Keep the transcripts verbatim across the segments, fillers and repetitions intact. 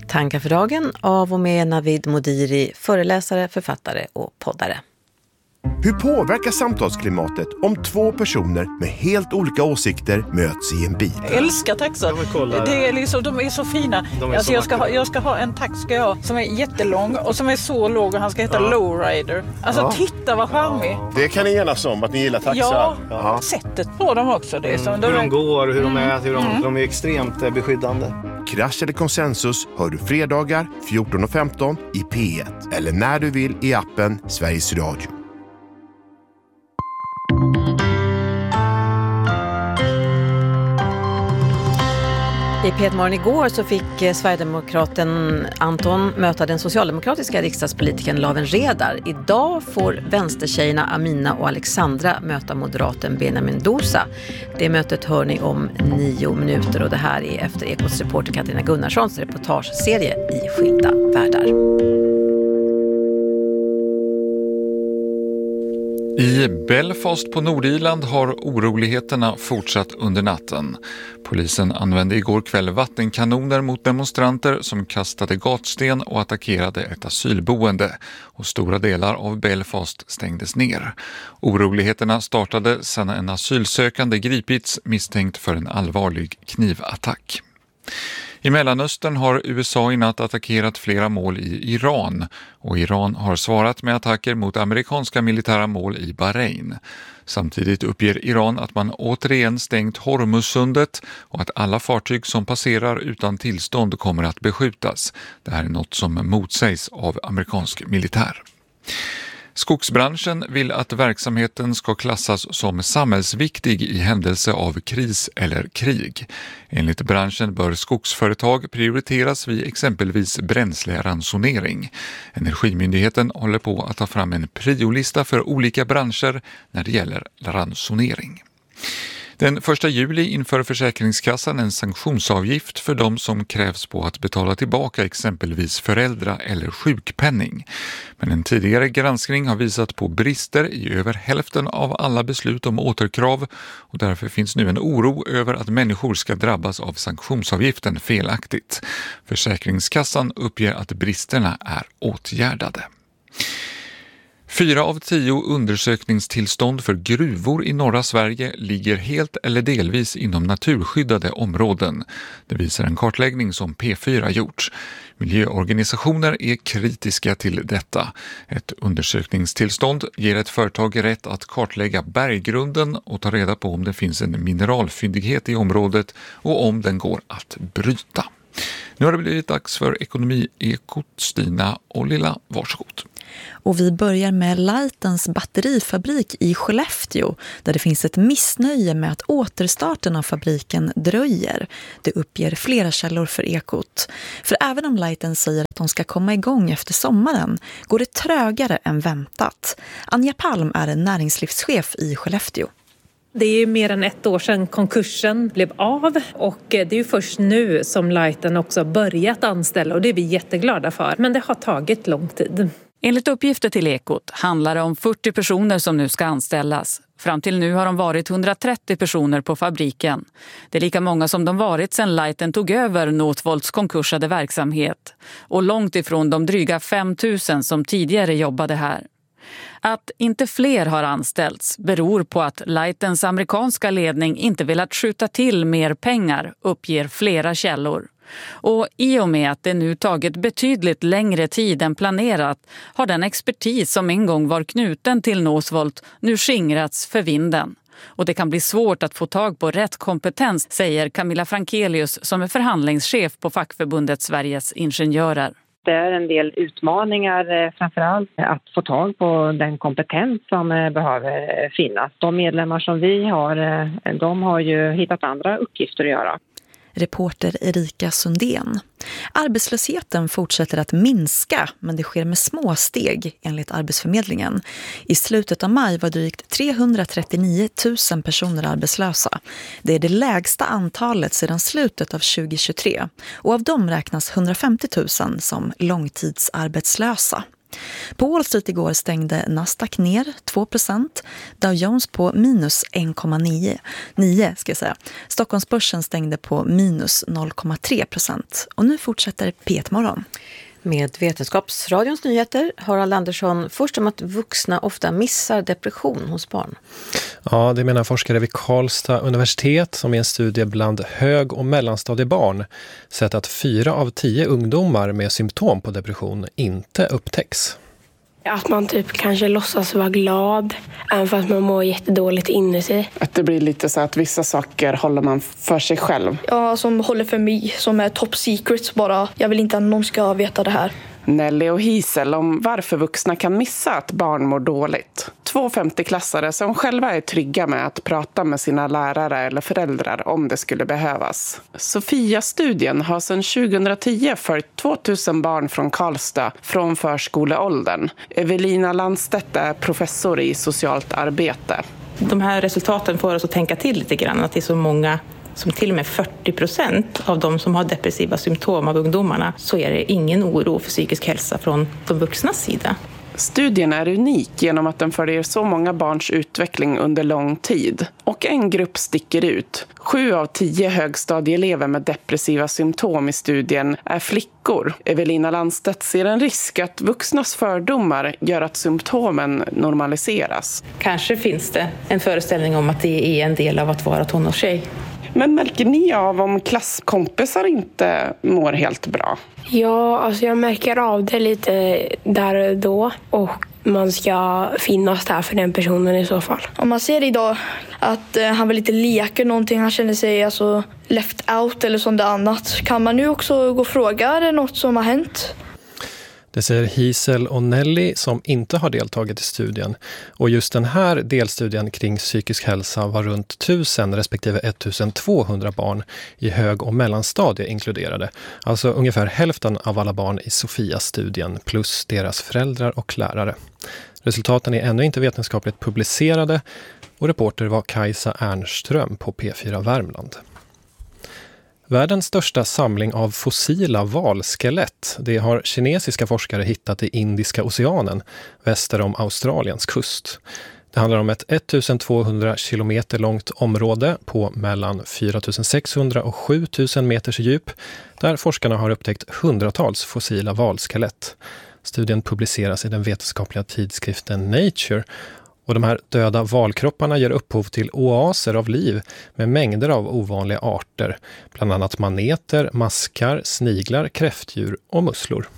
Tankar för dagen av och med Navid Modiri, föreläsare, författare och poddare. Hur påverkar samtalsklimatet om två personer med helt olika åsikter möts i en bil? Jag älskar taxar. Det är liksom, de är så fina. De är alltså så jag, ska ha, jag ska ha en tax ska jag ha, som är jättelång och som är så låg och han ska heta ja. Lowrider. Alltså ja. Titta vad charmig. Ja. Det kan ni enas om att ni gillar taxar. Ja, ja. Sättet på dem också. Det är som, mm, hur de är... går, hur de är, hur de, mm. de är extremt beskyddande. Krasch eller konsensus hör du fredagar fjorton och femton i P ett. Eller när du vill i appen Sveriges Radio. I P ett Morgon igår så fick Sverigedemokraten Anton möta den socialdemokratiska riksdagspolitikern Laven Redar. Idag får vänstertjejerna Amina och Alexandra möta moderaten Benjamin Dosa. Det mötet hör ni om nio minuter och det här är efter Ekots reporter Katarina Gunnarssons reportageserie i Skilda världar. I Belfast på Nordirland har oroligheterna fortsatt under natten. Polisen använde igår kväll vattenkanoner mot demonstranter som kastade gatsten och attackerade ett asylboende. Och stora delar av Belfast stängdes ner. Oroligheterna startade sedan en asylsökande gripits misstänkt för en allvarlig knivattack. I Mellanöstern har U S A i natt attackerat flera mål i Iran och Iran har svarat med attacker mot amerikanska militära mål i Bahrain. Samtidigt uppger Iran att man återigen stängt Hormuzsundet och att alla fartyg som passerar utan tillstånd kommer att beskjutas. Det här är något som motsägs av amerikansk militär. Skogsbranschen vill att verksamheten ska klassas som samhällsviktig i händelse av kris eller krig. Enligt branschen bör skogsföretag prioriteras vid exempelvis bränsleransonering. Energimyndigheten håller på att ta fram en priolista för olika branscher när det gäller ransonering. Den första juli inför Försäkringskassan en sanktionsavgift för de som krävs på att betala tillbaka exempelvis föräldra- eller sjukpenning. Men en tidigare granskning har visat på brister i över hälften av alla beslut om återkrav och därför finns nu en oro över att människor ska drabbas av sanktionsavgiften felaktigt. Försäkringskassan uppger att bristerna är åtgärdade. Fyra av tio undersökningstillstånd för gruvor i norra Sverige ligger helt eller delvis inom naturskyddade områden. Det visar en kartläggning som P fyra gjort. Miljöorganisationer är kritiska till detta. Ett undersökningstillstånd ger ett företag rätt att kartlägga berggrunden och ta reda på om det finns en mineralfyndighet i området och om den går att bryta. Nu har det blivit dags för Ekonomi-ekot. Stina och Lilla, varsågod. Och vi börjar med Lightens batterifabrik i Skellefteå där det finns ett missnöje med att återstarten av fabriken dröjer. Det uppger flera källor för Ekot. För även om Lighten säger att de ska komma igång efter sommaren går det trögare än väntat. Anja Palm är en näringslivschef i Skellefteå. Det är ju mer än ett år sedan konkursen blev av och det är ju först nu som Lighten också har börjat anställa och det är vi jätteglada för. Men det har tagit lång tid. Enligt uppgifter till Ekot handlar det om fyrtio personer som nu ska anställas. Fram till nu har de varit hundratrettio personer på fabriken. Det är lika många som de varit sedan Lighten tog över Northvolts konkursade verksamhet. Och långt ifrån de dryga fem tusen som tidigare jobbade här. Att inte fler har anställts beror på att Lightens amerikanska ledning inte velat skjuta till mer pengar, uppger flera källor. Och i och med att det nu tagit betydligt längre tid än planerat har den expertis som en gång var knuten till Northvolt nu skingrats för vinden. Och det kan bli svårt att få tag på rätt kompetens, säger Camilla Frankelius som är förhandlingschef på fackförbundet Sveriges Ingenjörer. Det är en del utmaningar, framförallt att få tag på den kompetens som behöver finnas. De medlemmar som vi har, de har ju hittat andra uppgifter att göra. Reporter Erika Sundén. Arbetslösheten fortsätter att minska, men det sker med små steg enligt Arbetsförmedlingen. I slutet av maj var drygt trehundratrettionio tusen personer arbetslösa. Det är det lägsta antalet sedan slutet av tjugohundratjugotre och av dem räknas hundrafemtio tusen som långtidsarbetslösa. På Wall Street igår stängde Nasdaq ner två procent, Dow Jones på minus en komma nio ska jag säga. Stockholmsbörsen stängde på minus noll komma tre procent. Och nu fortsätter P ett-morgon. Med Vetenskapsradions nyheter, Harald Andersson, först om att vuxna ofta missar depression hos barn. Ja, det menar forskare vid Karlstad universitet som i en studie bland hög- och mellanstadiebarn sett att fyra av tio ungdomar med symptom på depression inte upptäcks. Att man typ kanske låtsas vara glad, även fast man mår jättedåligt inne sig. Att det blir lite så att vissa saker håller man för sig själv. Ja, som håller för mig, som är top secret bara. Jag vill inte att någon ska veta det här. Nelly och Hisel om varför vuxna kan missa att barn mår dåligt. Två femtioklassare som själva är trygga med att prata med sina lärare eller föräldrar om det skulle behövas. Sofia-studien har sedan tjugohundratio följt tvåtusen barn från Karlstad från förskoleåldern. Evelina Landstedt är professor i socialt arbete. De här resultaten får oss att tänka till lite grann, att det är så många som till och med fyrtio procent av de som har depressiva symptom av ungdomarna, så är det ingen oro för psykisk hälsa från de vuxnas sida. Studien är unik genom att den följer så många barns utveckling under lång tid. Och en grupp sticker ut. Sju av tio högstadieelever med depressiva symptom i studien är flickor. Evelina Landstedt ser en risk att vuxnas fördomar gör att symptomen normaliseras. Kanske finns det en föreställning om att det är en del av att vara tonårstjej. Men märker ni av om klasskompisar inte mår helt bra? Ja, alltså jag märker av det lite där och då. Och man ska finnas där för den personen i så fall. Om man ser idag att eh, han vill inte leka någonting, han känner sig alltså left out eller sånt annat. Kan man nu också gå och fråga, är det något som har hänt? Det säger Hisel och Nelly som inte har deltagit i studien. Och just den här delstudien kring psykisk hälsa var runt tusen respektive ettusentvåhundra barn i hög- och mellanstadie inkluderade. Alltså ungefär hälften av alla barn i Sofia-studien plus deras föräldrar och lärare. Resultaten är ännu inte vetenskapligt publicerade och reporter var Kajsa Ernström på P fyra Värmland. Världens största samling av fossila valskelett, det har kinesiska forskare hittat i Indiska oceanen, väster om Australiens kust. Det handlar om ett ettusentvåhundra kilometer långt område på mellan fyra tusen sexhundra och sju tusen meters djup, där forskarna har upptäckt hundratals fossila valskelett. Studien publiceras i den vetenskapliga tidskriften Nature. Och de här döda valkropparna ger upphov till oaser av liv med mängder av ovanliga arter, bland annat maneter, maskar, sniglar, kräftdjur och musslor.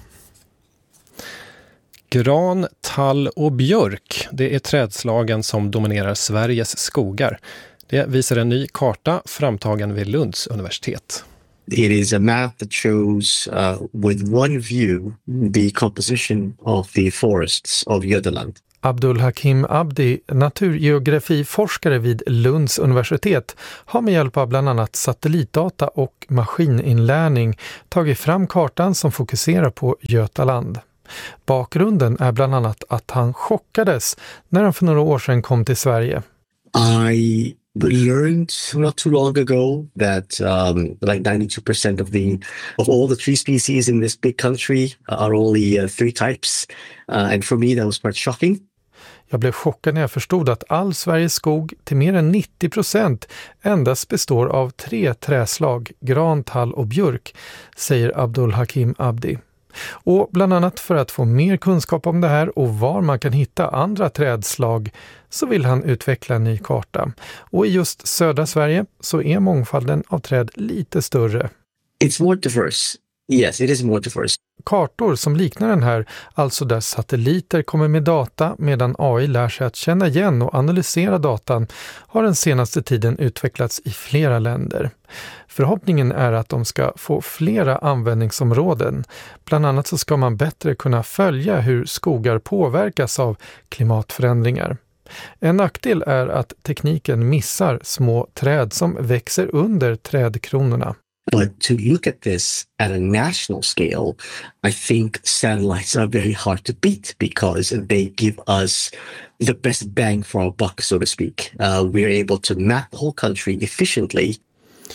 Gran, tall och björk, det är trädslagen som dominerar Sveriges skogar. Det visar en ny karta framtagen vid Lunds universitet. It is a map that shows uh, with one view the composition of the forests of Götaland. Abdul Hakim Abdi, naturgeografiforskare vid Lunds universitet, har med hjälp av bland annat satellitdata och maskininlärning tagit fram kartan som fokuserar på Götaland. Bakgrunden är bland annat att han chockades när han för några år sedan kom till Sverige. I learned not too long ago that um, like ninety-two percent of the of all the tree species in this big country are only uh, three types, uh, and for me that was quite shocking. Jag blev chockad när jag förstod att all Sveriges skog till mer än nittio procent endast består av tre träslag, gran, tall och björk, säger Abdul Hakim Abdi. Och bland annat för att få mer kunskap om det här och var man kan hitta andra trädslag så vill han utveckla en ny karta. Och i just södra Sverige så är mångfalden av träd lite större. It's more diverse. Yes, it is more diverse. Kartor som liknar den här, alltså där satelliter kommer med data medan A I lär sig att känna igen och analysera datan, har den senaste tiden utvecklats i flera länder. Förhoppningen är att de ska få flera användningsområden. Bland annat så ska man bättre kunna följa hur skogar påverkas av klimatförändringar. En nackdel är att tekniken missar små träd som växer under trädkronorna. But to look at this at a national scale, I think satellites are very hard to beat because they give us the best bang for our buck, so to speak. Uh, we're able to map the whole country efficiently.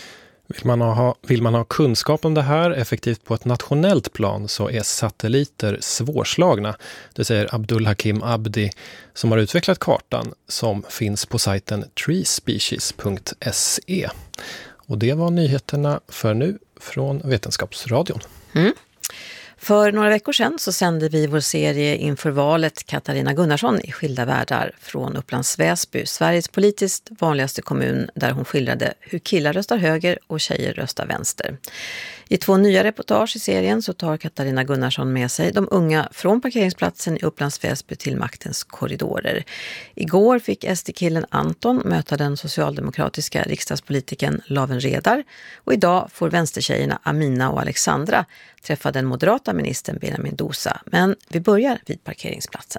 Vill man, ha, vill man ha kunskap om det här effektivt på ett nationellt plan så är satelliter svårslagna. Det säger Abdul Hakim Abdi som har utvecklat kartan som finns på sajten treespecies punkt se. Och det var nyheterna för nu från Vetenskapsradion. Mm. För några veckor sedan så sände vi vår serie inför valet Katarina Gunnarsson i Skilda världar från Upplands Väsby, Sveriges politiskt vanligaste kommun, där hon skildrade hur killar röstar höger och tjejer röstar vänster. I två nya reportage i serien så tar Katarina Gunnarsson med sig de unga från parkeringsplatsen i Upplands Väsby till maktens korridorer. Igår fick S D-killen Anton möta den socialdemokratiska riksdagspolitiken Laven Redar och idag får vänstertjejerna Amina och Alexandra träffa den moderata ministern Benjamin Dousa. Men vi börjar vid parkeringsplatsen.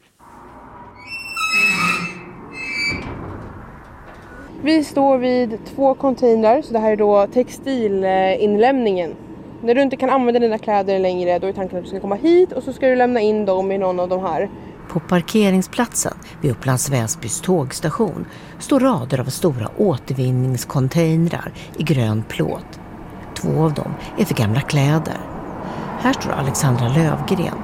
Vi står vid två containrar, så det här är då textilinlämningen. När du inte kan använda dina kläder längre, då är tanken att du ska komma hit och så ska du lämna in dem i någon av de här. På parkeringsplatsen vid Upplands Väsbys tågstation står rader av stora återvinningscontainrar i grön plåt. Två av dem är för gamla kläder. Här står Alexandra Lövgren.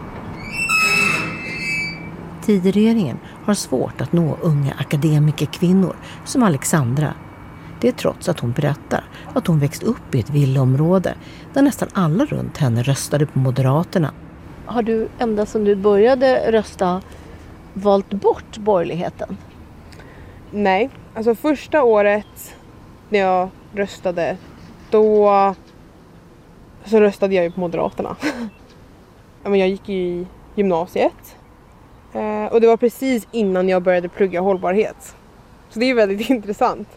Tidregeringen har svårt att nå unga akademikerkvinnor som Alexandra. Det är trots att hon berättar att hon växt upp i ett villaområde där nästan alla runt henne röstade på Moderaterna. Har du ända sedan du började rösta valt bort borgerligheten? Nej, alltså första året när jag röstade, då så röstade jag ju på Moderaterna. Jag gick i gymnasiet. Och det var precis innan jag började plugga hållbarhet. Så det är väldigt intressant.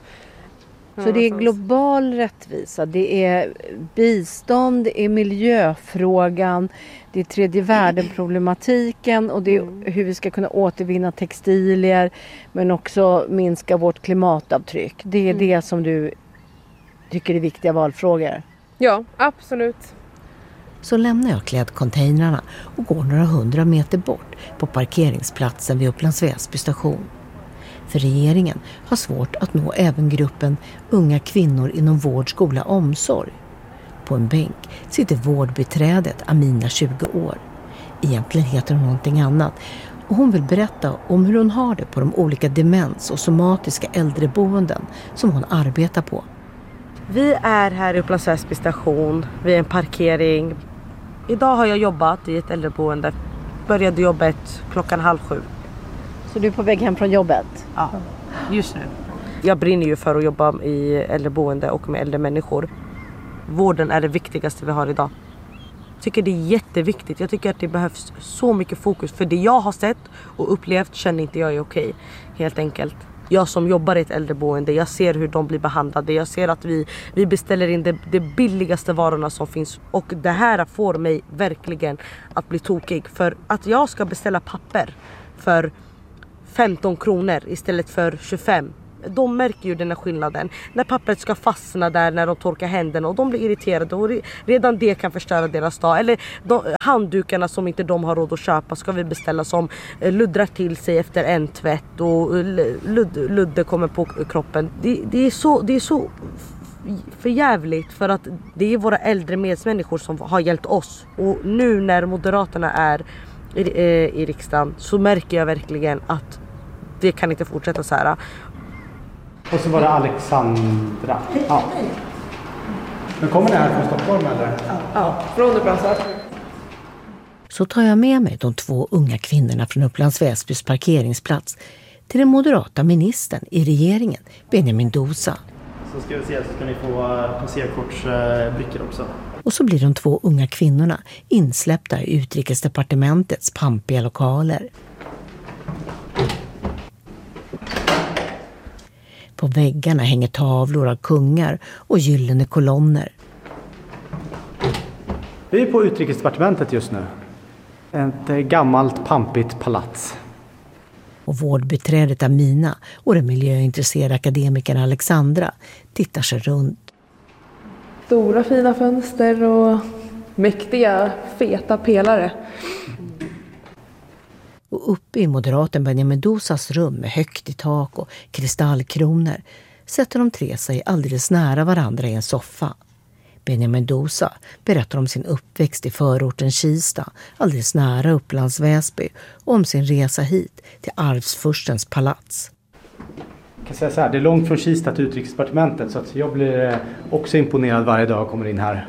Så det är global rättvisa, det är bistånd, det är miljöfrågan, det är tredje världen-problematiken och det är hur vi ska kunna återvinna textilier men också minska vårt klimatavtryck. Det är mm. det som du tycker är viktiga valfrågor. Ja, absolut. Så lämnar jag klädcontainrarna och går några hundra meter bort på parkeringsplatsen vid Upplands Väsby station. För regeringen har svårt att nå även gruppen unga kvinnor inom vård, skola och omsorg. På en bänk sitter vårdbiträdet Amina, tjugo år. Egentligen heter hon någonting annat och hon vill berätta om hur hon har det på de olika demens- och somatiska äldreboenden som hon arbetar på. Vi är här i Upplands Väsby station vid en parkering. Idag har jag jobbat i ett äldreboende. Började jobbet klockan halv sju. Så du är på väg hem från jobbet? Ja, just nu. Jag brinner ju för att jobba i äldreboende och med äldre människor. Vården är det viktigaste vi har idag. Jag tycker det är jätteviktigt. Jag tycker att det behövs så mycket fokus. För det jag har sett och upplevt känner inte jag är okej. Helt enkelt. Jag som jobbar i ett äldreboende, jag ser hur de blir behandlade. Jag ser att vi, vi beställer in de, de billigaste varorna som finns. Och det här får mig verkligen att bli tokig. För att jag ska beställa papper för femton kronor istället för tjugofem. De märker ju den här skillnaden. När pappret ska fastna där när de torkar händerna och de blir irriterade. Och redan det kan förstöra deras dag. Eller de, handdukarna som inte de har råd att köpa ska vi beställa som luddrar till sig efter en tvätt. Och ludd, ludde kommer på kroppen. Det, det är så... Det är så förjävligt för att det är våra äldre medmänniskor som har hjälpt oss. Och nu när Moderaterna är i, i riksdagen så märker jag verkligen att det kan inte fortsätta så här. Och så var det Alexandra. Ja. Men kommer ni här från Stockholm eller? Ja, från Upplands Väsby. Så tar jag med mig de två unga kvinnorna från Upplands Väsbys parkeringsplats till den moderata ministern i regeringen, Benjamin Dousa. Så ska vi se, så ska ni få passerkortsbrickor också. Och så blir de två unga kvinnorna insläppta i utrikesdepartementets pampiga lokaler. På väggarna hänger tavlor av kungar och gyllene kolonner. Vi är på utrikesdepartementet just nu. Ett gammalt pampigt palats. Och vårdbiträdet Amina och den miljöintresserade akademikern Alexandra tittar sig runt. Stora fina fönster och mäktiga, feta pelare. Och uppe i moderaten Benjamin Dousas rum med högt i tak och kristallkronor sätter de tre sig alldeles nära varandra i en soffa. Benjamin Dosa berättar om sin uppväxt i förorten Kista, alldeles nära Upplands Väsby, och om sin resa hit till arvsfurstens palats. Jag kan säga så här, det är långt från Kista till utrikesdepartementet, så att jag blir också imponerad varje dag jag kommer in här.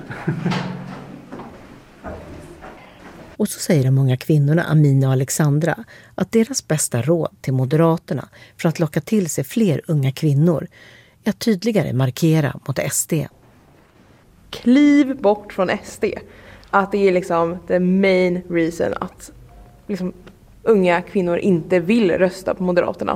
Och så säger de många kvinnorna Amina och Alexandra att deras bästa råd till Moderaterna för att locka till sig fler unga kvinnor är att tydligare markera mot S D. Kliv bort från S D. Att det är liksom the main reason att liksom unga kvinnor inte vill rösta på Moderaterna.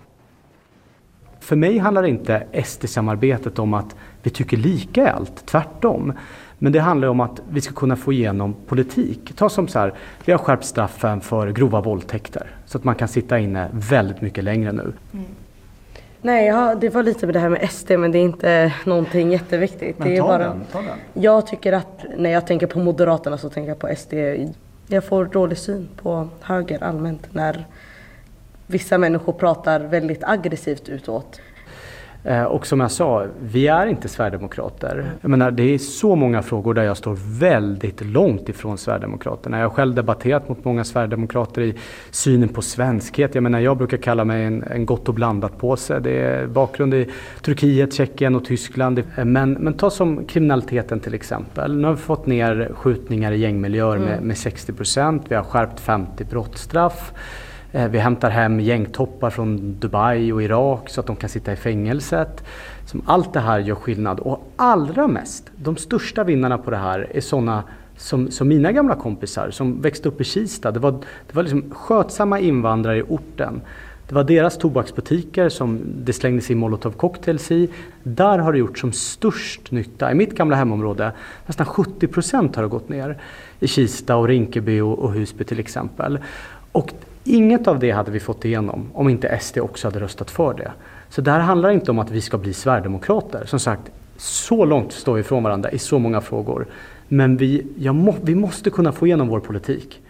För mig handlar inte S D-samarbetet om att vi tycker lika i allt, tvärtom. Men det handlar om att vi ska kunna få igenom politik. Ta som så här, vi har skärpt straffen för grova våldtäkter. Så att man kan sitta inne väldigt mycket längre nu. Mm. Nej, ja, det var lite med det här med S D, men det är inte någonting jätteviktigt. Men det är ta bara... den, ta den. Jag tycker att när jag tänker på Moderaterna så tänker jag på S D. Jag får dålig syn på höger allmänt när vissa människor pratar väldigt aggressivt utåt. Och som jag sa, vi är inte Sverigedemokrater. Jag menar, det är så många frågor där jag står väldigt långt ifrån Sverigedemokraterna. Jag har själv debatterat mot många Sverigedemokrater i synen på svenskhet. Jag menar, jag brukar kalla mig en, en gott och blandat påse. Det är bakgrund i Turkiet, Tjeckien och Tyskland. Men, men ta som kriminaliteten till exempel. Nu har vi fått ner skjutningar i gängmiljöer mm. med, med sextio procent. Vi har skärpt femtio brottsstraff. Vi hämtar hem gängtoppar från Dubai och Irak så att de kan sitta i fängelset. Som allt det här gör skillnad. Och allra mest, de största vinnarna på det här är sådana som, som mina gamla kompisar som växte upp i Kista. Det var, det var liksom skötsamma invandrare i orten. Det var deras tobaksbutiker som det slängdes in Molotov cocktails i. Där har det gjort som störst nytta. I mitt gamla hemområde, nästan sjuttio procent har det gått ner. I Kista och Rinkeby och, och Husby till exempel. Och inget av det hade vi fått igenom om inte S D också hade röstat för det. Så det här handlar inte om att vi ska bli Sverigedemokrater. Som sagt, så långt står vi ifrån varandra i så många frågor. Men vi, jag må, vi måste kunna få igenom vår politik.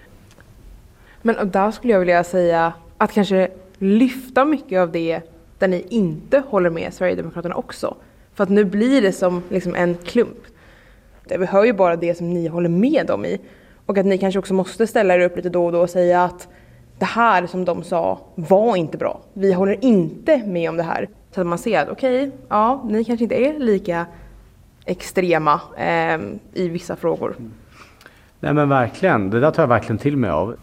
Men där skulle jag vilja säga att kanske lyfta mycket av det där ni inte håller med Sverigedemokraterna också. För att nu blir det som liksom en klump. Vi hör ju bara det som ni håller med dem i. Och att ni kanske också måste ställa er upp lite då och då och säga att det här som de sa var inte bra. Vi håller inte med om det här. Så att man ser att okej, okay, ja, ni kanske inte är lika extrema eh, i vissa frågor. Nej men verkligen, det där tar jag verkligen till mig av.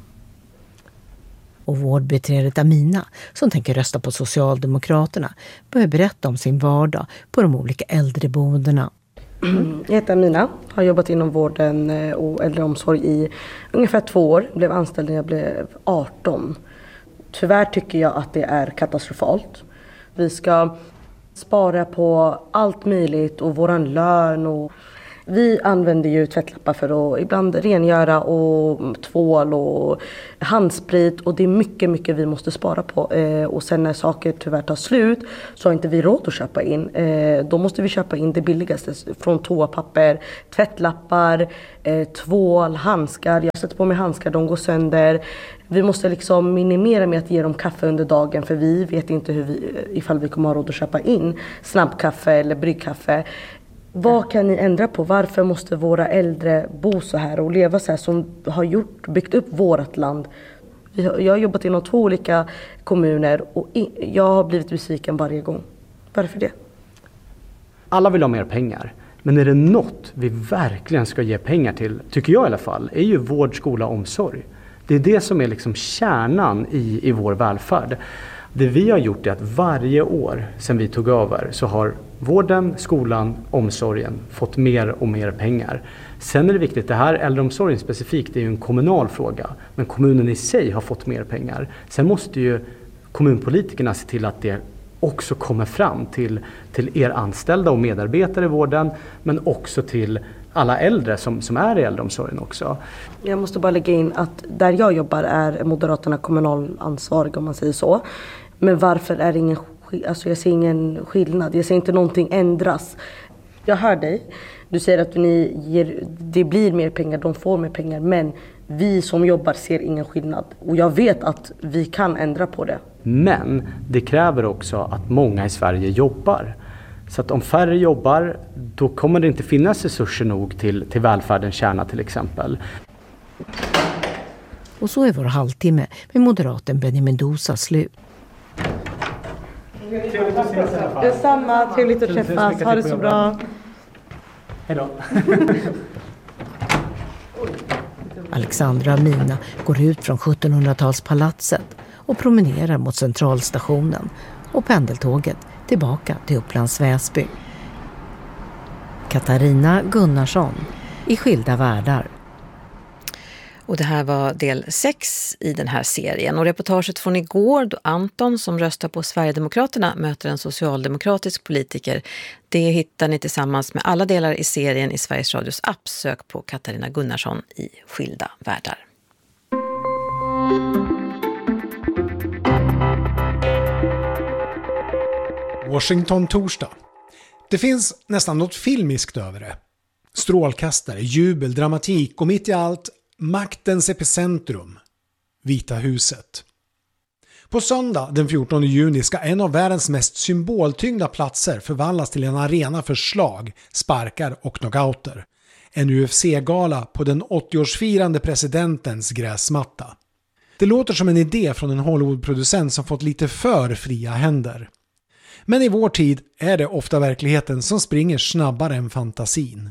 Och vårdbiträdet Amina, som tänker rösta på Socialdemokraterna, börjar berätta om sin vardag på de olika äldreboendena. Jag heter Amina, har jobbat inom vården och äldreomsorg i ungefär två år. Blev anställd när jag blev arton. Tyvärr tycker jag att det är katastrofalt. Vi ska spara på allt möjligt och våran lön. Och vi använder ju tvättlappar för att ibland rengöra och tvål och handsprit. Och det är mycket, mycket vi måste spara på. Och sen när saker tyvärr tar slut så har inte vi råd att köpa in. Då måste vi köpa in det billigaste från toapapper, tvättlappar, tvål, handskar. Jag sätter på mig handskar, de går sönder. Vi måste liksom minimera med att ge dem kaffe under dagen för vi vet inte hur vi, ifall vi kommer ha råd att köpa in snabbkaffe eller bryggkaffe. Vad kan ni ändra på? Varför måste våra äldre bo så här och leva så här som har gjort, byggt upp vårt land? Jag har jobbat inom två olika kommuner och jag har blivit besviken varje gång. Varför det? Alla vill ha mer pengar. Men är det något vi verkligen ska ge pengar till, tycker jag i alla fall, är ju vård, skola och omsorg. Det är det som är liksom kärnan i, i vår välfärd. Det vi har gjort är att varje år sedan vi tog över så har vården, skolan, omsorgen fått mer och mer pengar. Sen är det viktigt, det här äldreomsorgen specifikt är ju en kommunal fråga. Men kommunen i sig har fått mer pengar. Sen måste ju kommunpolitikerna se till att det också kommer fram till, till er anställda och medarbetare i vården. Men också till alla äldre som, som är i äldreomsorgen också. Jag måste bara lägga in att där jag jobbar är Moderaterna kommunalansvarig om man säger så. Men varför är det ingen alltså jag ser ingen skillnad. Jag ser inte någonting ändras. Jag hör dig. Du säger att ni ger, det blir mer pengar, de får mer pengar. Men vi som jobbar ser ingen skillnad. Och jag vet att vi kan ändra på det. Men det kräver också att många i Sverige jobbar. Så att om färre jobbar, då kommer det inte finnas resurser nog till, till välfärdens kärna till exempel. Och så är vår halvtimme med moderaten Benny Mendoza slut. Detsamma, trevligt att träffas. Ha det så bra. Hej då. Alexandra och Amina går ut från sjuttonhundratalspalatset och promenerar mot centralstationen och pendeltåget tillbaka till Upplands Väsby. Katarina Gunnarsson i Skilda världar. Och det här var del sex i den här serien. Och reportaget från igår då Anton som röstar på Sverigedemokraterna möter en socialdemokratisk politiker. Det hittar ni tillsammans med alla delar i serien i Sveriges Radios app. Sök på Katarina Gunnarsson i Skilda världar. Washington torsdag. Det finns nästan något filmiskt över det. Strålkastare, jubel, dramatik och mitt i allt maktens epicentrum, Vita huset. På söndag den fjortonde juni ska en av världens mest symboltyngda platser förvandlas till en arena för slag, sparkar och knockouter. En U F C-gala på den åttioårsfirande presidentens gräsmatta. Det låter som en idé från en Hollywood-producent som fått lite för fria händer. Men i vår tid är det ofta verkligheten som springer snabbare än fantasin.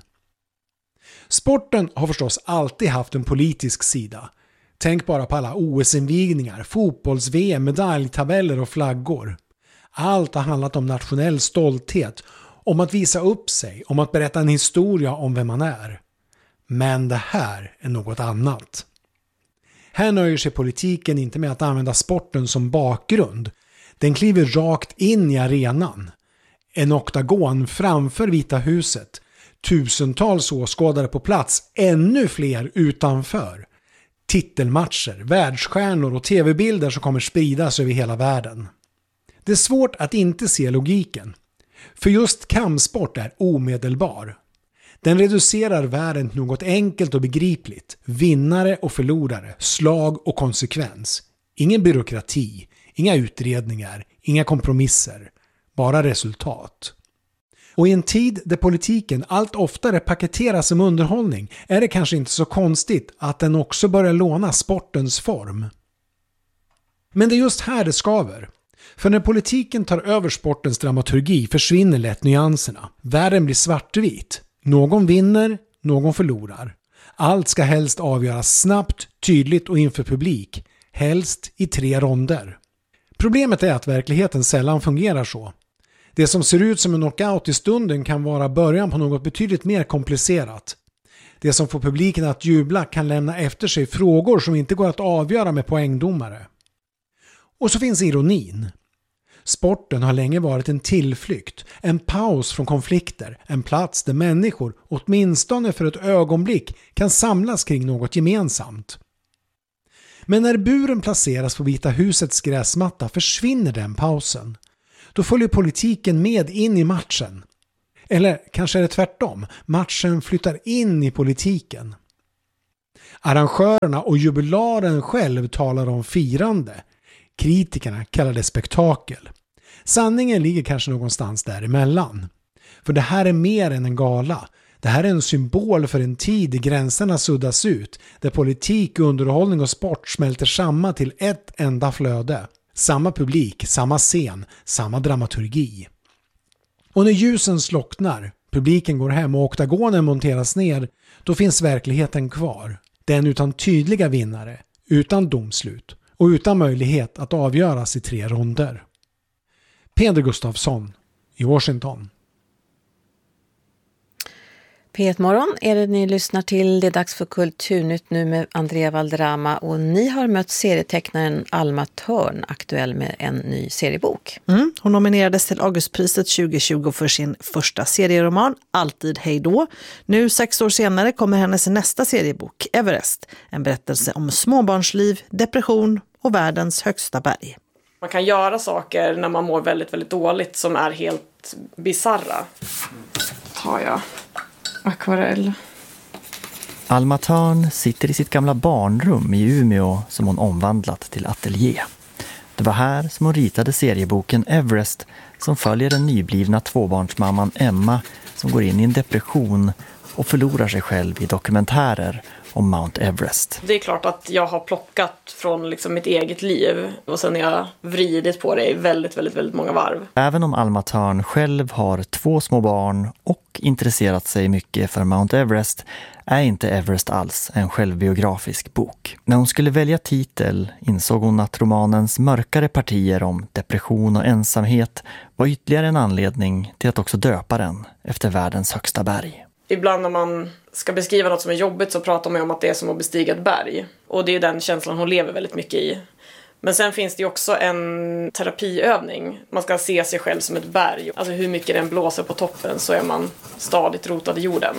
Sporten har förstås alltid haft en politisk sida. Tänk bara på alla O S-invigningar, fotbolls-V M, medaljtabeller och flaggor. Allt har handlat om nationell stolthet, om att visa upp sig, om att berätta en historia om vem man är. Men det här är något annat. Här nöjer sig politiken inte med att använda sporten som bakgrund. Den kliver rakt in i arenan. En oktagon framför Vita huset. Tusentals åskådare på plats, ännu fler utanför. Titelmatcher, världsstjärnor och tv-bilder som kommer spridas över hela världen. Det är svårt att inte se logiken. För just kampsport är omedelbar. Den reducerar världen till något enkelt och begripligt. Vinnare och förlorare, slag och konsekvens. Ingen byråkrati, inga utredningar, inga kompromisser. Bara resultat. Och i en tid där politiken allt oftare paketeras som underhållning är det kanske inte så konstigt att den också börjar låna sportens form. Men det är just här det skaver. För när politiken tar över sportens dramaturgi försvinner lätt nyanserna. Världen blir svartvit. Någon vinner, någon förlorar. Allt ska helst avgöras snabbt, tydligt och inför publik. Helst i tre ronder. Problemet är att verkligheten sällan fungerar så. Det som ser ut som en knockout i stunden kan vara början på något betydligt mer komplicerat. Det som får publiken att jubla kan lämna efter sig frågor som inte går att avgöra med poängdomare. Och så finns ironin. Sporten har länge varit en tillflykt, en paus från konflikter, en plats där människor åtminstone för ett ögonblick kan samlas kring något gemensamt. Men när buren placeras på Vita husets gräsmatta försvinner den pausen. Då följer politiken med in i matchen. Eller kanske är det tvärtom, matchen flyttar in i politiken. Arrangörerna och jubilaren själv talar om firande. Kritikerna kallar det spektakel. Sanningen ligger kanske någonstans däremellan. För det här är mer än en gala. Det här är en symbol för en tid där gränserna suddas ut. Där politik, underhållning och sport smälter samman till ett enda flöde. Samma publik, samma scen, samma dramaturgi. Och när ljusen slocknar, publiken går hem och oktagonen monteras ner, då finns verkligheten kvar. Den utan tydliga vinnare, utan domslut och utan möjlighet att avgöras i tre ronder. Peder Gustafsson i Washington. P ett-morgon är det ni lyssnar till. Det är dags för Kulturnytt nu med Andrea Valderrama. Och ni har mött serietecknaren Alma Törn, aktuell med en ny seriebok. Mm, hon nominerades till Augustpriset tjugo tjugo för sin första serieroman, Alltid hej då. Nu sex år senare kommer hennes nästa seriebok, Everest. En berättelse om småbarnsliv, depression och världens högsta berg. Man kan göra saker när man mår väldigt, väldigt dåligt som är helt bizarra. Tar jag akvarell. Alma Törn sitter i sitt gamla barnrum i Umeå som hon omvandlat till ateljé. Det var här som hon ritade serieboken Everest som följer den nyblivna tvåbarnsmamman Emma som går in i en depression och förlorar sig själv i dokumentärer om Mount Everest. Det är klart att jag har plockat från liksom mitt eget liv och sen har jag vridit på det i väldigt, väldigt, väldigt många varv. Även om Alma Törn själv har två små barn och intresserat sig mycket för Mount Everest är inte Everest alls en självbiografisk bok. När hon skulle välja titel insåg hon att romanens mörkare partier om depression och ensamhet var ytterligare en anledning till att också döpa den efter världens högsta berg. Ibland när man ska beskriva något som är jobbigt så pratar man om att det är som att bestiga ett berg. Och det är den känslan hon lever väldigt mycket i. Men sen finns det också en terapiövning. Man ska se sig själv som ett berg. Alltså hur mycket den blåser på toppen så är man stadigt rotad i jorden.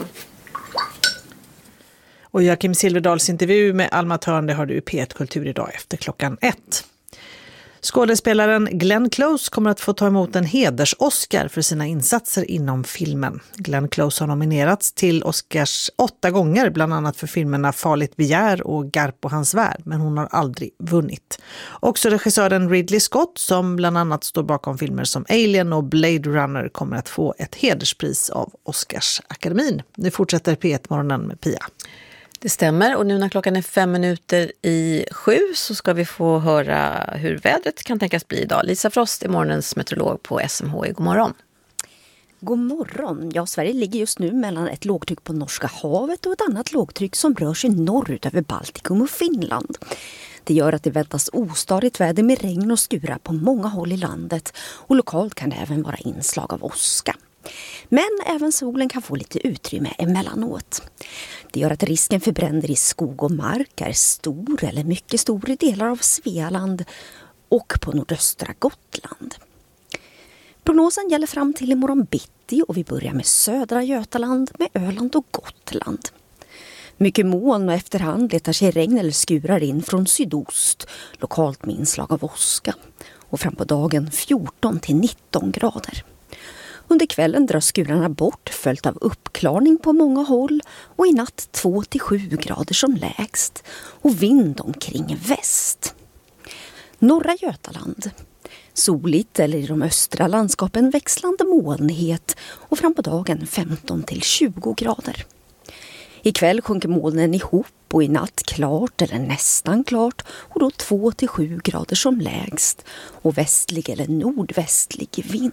Och Joakim Silverdals intervju med Alma Törn, det har du i P ett Kultur idag efter klockan ett. Skådespelaren Glenn Close kommer att få ta emot en heders-Oscar för sina insatser inom filmen. Glenn Close har nominerats till Oscars åtta gånger, bland annat för filmerna Farligt begär och Garp och hans värld, men hon har aldrig vunnit. Också regissören Ridley Scott, som bland annat står bakom filmer som Alien och Blade Runner, kommer att få ett hederspris av Oscarsakademin. Nu fortsätter P ett-morgonen med Pia. Det stämmer, och nu när klockan är fem minuter i sju så ska vi få höra hur vädret kan tänkas bli idag. Lisa Frost är morgonens meteorolog på S M H I. God morgon. God morgon. Ja, Sverige ligger just nu mellan ett lågtryck på Norska havet och ett annat lågtryck som rör sig norrut över Baltikum och Finland. Det gör att det väntas ostadigt väder med regn och skurar på många håll i landet, och lokalt kan det även vara inslag av åska. Men även solen kan få lite utrymme emellanåt. Det gör att risken för bränder i skog och mark är stor eller mycket stor i delar av Svealand och på nordöstra Gotland. Prognosen gäller fram till imorgon bitti, och vi börjar med södra Götaland med Öland och Gotland. Mycket moln, och efterhand letar sig regn eller skurar in från sydost, lokalt med inslag av åska. Och fram på dagen fjorton till nitton grader. Under kvällen drar skurarna bort, följt av uppklarning på många håll, och i natt två till sju grader som lägst och vind omkring väst. Norra Götaland. Soligt eller i de östra landskapen växlande molnighet, och fram på dagen femton till tjugo grader. Ikväll sjunker molnen ihop, och i natt klart eller nästan klart, och då två till sju grader som lägst och västlig eller nordvästlig vind.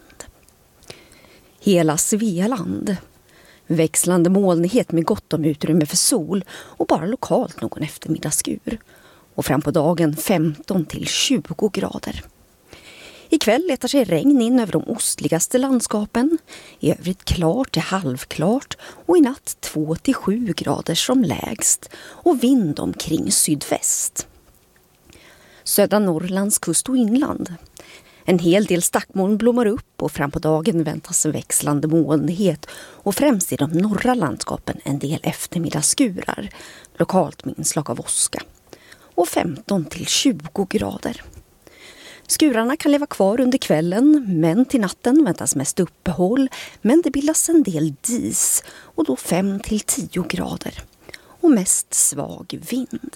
Hela Svealand. Växlande molnighet med gott om utrymme för sol och bara lokalt någon eftermiddagsskur. Och fram på dagen femton till tjugo grader. Ikväll letar sig regn in över de ostligaste landskapen. I övrigt klart till halvklart, och i natt två till sju grader som lägst och vind omkring sydväst. Södra Norrlands kust och inland. En hel del stackmoln blommar upp, och fram på dagen väntas växlande molnighet, och främst i de norra landskapen en del eftermiddagsskurar, lokalt med inslag av åska. Och femton till tjugo grader. Skurarna kan leva kvar under kvällen, men till natten väntas mest uppehåll, men det bildas en del dis, och då fem till tio grader. Och mest svag vind.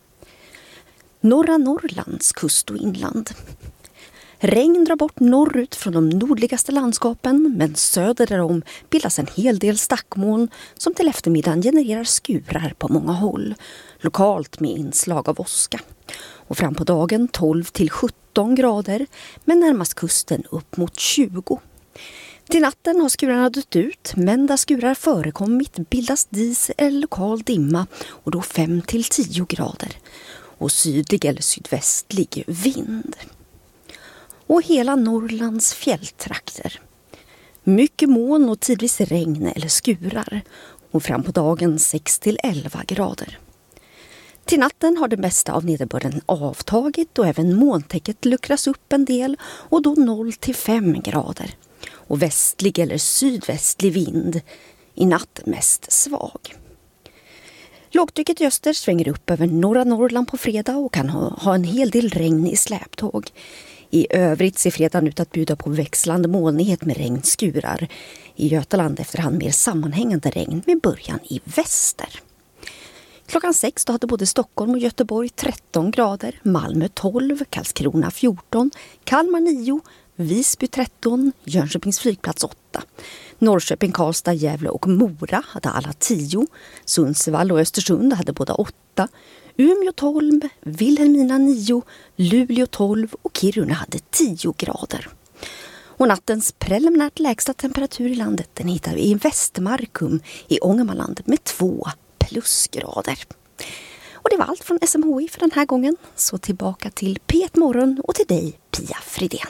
Norra Norrlands kust och inland. Regn drar bort norrut från de nordligaste landskapen, men söder därom bildas en hel del stackmoln som till eftermiddagen genererar skurar på många håll, lokalt med inslag av åska. Och fram på dagen tolv till sjutton grader, men närmast kusten upp mot tjugo. Till natten har skurarna dött ut, men där skurar förekommit bildas dis eller lokal dimma, och då fem till tio grader. Och sydlig eller sydvästlig vind. Och hela Norrlands fjälltrakter. Mycket moln och tidvis regn eller skurar, och fram på dagen sex till elva grader. Till natten har det mesta av nederbörden avtagit, och även molntäcket luckras upp en del, och då noll till fem grader. Och västlig eller sydvästlig vind, i natt mest svag. Lågtrycket i öster svänger upp över norra Norrland på fredag och kan ha, ha en hel del regn i släptåg. I övrigt ser fredagen ut att bjuda på växlande molnighet med regnskurar. I Götaland efterhand mer sammanhängande regn med början i väster. Klockan sex då hade både Stockholm och Göteborg tretton grader, Malmö tolv, Karlskrona fjorton, Kalmar nio, Visby tretton, Jönköpings flygplats åtta. Norrköping, Karlstad, Gävle och Mora hade alla tio. Sundsvall och Östersund hade båda åtta. Umeå tolv, Vilhelmina nio, Luleå tolv och Kiruna hade tio grader. Och nattens preliminärt lägsta temperatur i landet den hittar vi i Västmarkum i Ångermanland med två plusgrader. Och det var allt från S M H I för den här gången. Så tillbaka till P ett Morgon och till dig, Pia Fridén.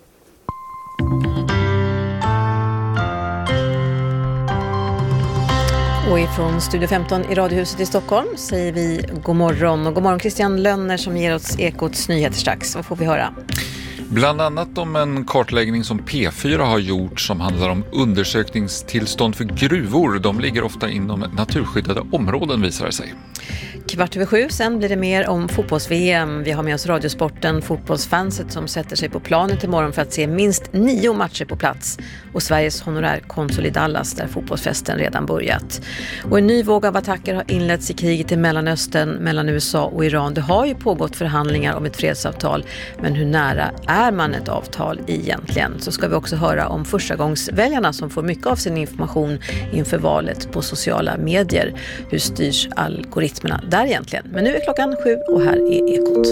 Och ifrån Studio femton i Radiohuset i Stockholm säger vi god morgon. Och god morgon Christian Lönner som ger oss Ekots nyheter strax. Vad får vi höra? Bland annat om en kartläggning som P fyra har gjort som handlar om undersökningstillstånd för gruvor. De ligger ofta inom naturskyddade områden visar det sig. Kvart över sju, sen blir det mer om fotbolls-V M. Vi har med oss Radiosporten, fotbollsfanset som sätter sig på planet imorgon för att se minst nio matcher på plats. Och Sveriges honorärkonsul i Dallas där fotbollsfesten redan börjat. Och en ny våg av attacker har inletts i kriget i Mellanöstern mellan U S A och Iran. Det har ju pågått förhandlingar om ett fredsavtal, men hur nära är man ett avtal egentligen? Så ska vi också höra om förstagångsväljarna som får mycket av sin information inför valet på sociala medier. Hur styrs algoritmerna där egentligen? Men nu är klockan sju och här är Ekot.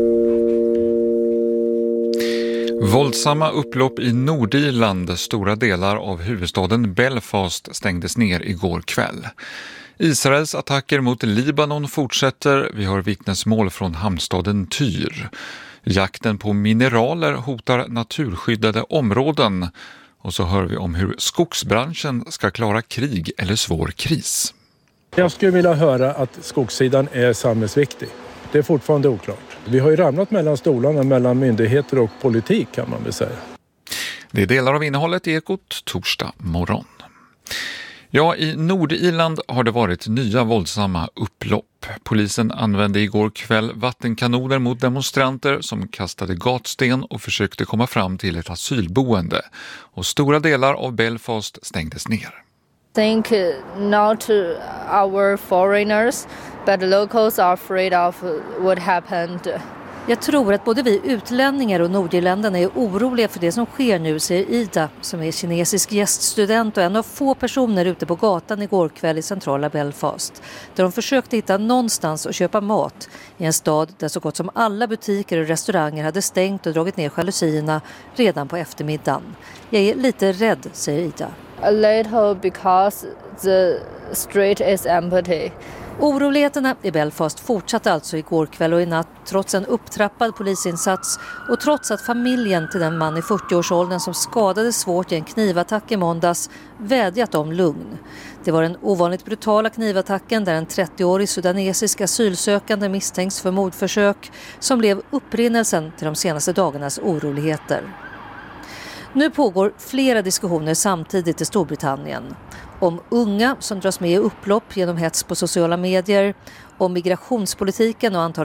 Våldsamma upplopp i Nordirland, stora delar av huvudstaden Belfast stängdes ner igår kväll. Israels attacker mot Libanon fortsätter, vi har vittnesmål från hamnstaden Tyr. Jakten på mineraler hotar naturskyddade områden och så hör vi om hur skogsbranschen ska klara krig eller svår kris. Jag skulle vilja höra att skogssidan är samhällsviktig. Det är fortfarande oklart. Vi har ju ramlat mellan stolarna mellan myndigheter och politik kan man väl säga. Det är delar av innehållet i Ekot torsdag morgon. Ja, i Nordirland har det varit nya våldsamma upplopp. Polisen använde igår kväll vattenkanoner mot demonstranter som kastade gatsten och försökte komma fram till ett asylboende. Och stora delar av Belfast stängdes ner. Think not our foreigners, but locals are afraid of what happened. Jag tror att både vi utlänningar och nordirländarna är oroliga för det som sker nu, säger Ida, som är kinesisk gäststudent och en av få personer ute på gatan igår kväll i centrala Belfast. Där de försökte hitta någonstans att köpa mat i en stad där så gott som alla butiker och restauranger hade stängt och dragit ner jalusierna redan på eftermiddagen. Jag är lite rädd, säger Ida. A little because the street is empty. Oroligheterna i Belfast fortsatte alltså igår kväll och i natt trots en upptrappad polisinsats och trots att familjen till den man i fyrtioårsåldern som skadades svårt i en knivattack i måndags vädjat om lugn. Det var den ovanligt brutala knivattacken där en trettioårig sudanesisk asylsökande misstänks för mordförsök som blev upprinnelsen till de senaste dagarnas oroligheter. Nu pågår flera diskussioner samtidigt i Storbritannien. Om unga som dras med i upplopp genom hets på sociala medier, om migrationspolitiken och antalet